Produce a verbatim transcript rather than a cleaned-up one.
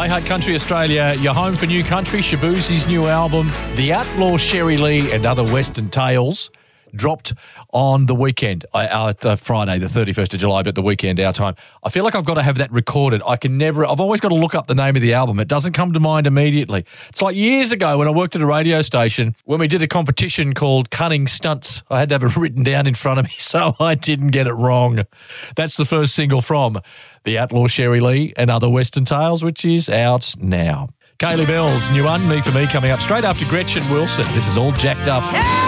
Hey Hut Country Australia, you're home for new country. Shaboozie's new album, The Outlaw Sherry Lee and Other Western Tales, dropped on the weekend, uh, uh, Friday, the thirty-first of July, but the weekend our time. I feel like I've got to have that recorded. I can never, I've always got to look up the name of the album. It doesn't come to mind immediately. It's like years ago when I worked at a radio station, when we did a competition called Cunning Stunts. I had to have it written down in front of me so I didn't get it wrong. That's the first single from The Outlaw Sherry Lee and Other Western Tales, which is out now. Kaylee Bell's new one, Me For Me, coming up straight after Gretchen Wilson. This is All Jacked Up.